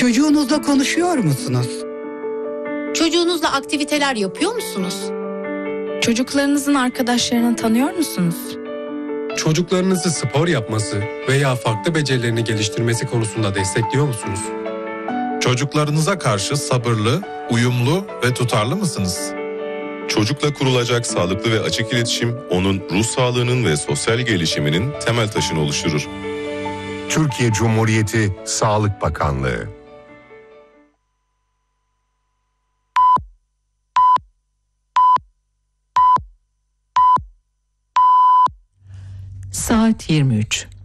Çocuğunuzla konuşuyor musunuz? Çocuğunuzla aktiviteler yapıyor musunuz? Çocuklarınızın arkadaşlarını tanıyor musunuz? Çocuklarınızı spor yapması veya farklı becerilerini geliştirmesi konusunda destekliyor musunuz? Çocuklarınıza karşı sabırlı, uyumlu ve tutarlı mısınız? Çocukla kurulacak sağlıklı ve açık iletişim, onun ruh sağlığının ve sosyal gelişiminin temel taşını oluşturur. Türkiye Cumhuriyeti Sağlık Bakanlığı. Saat 23.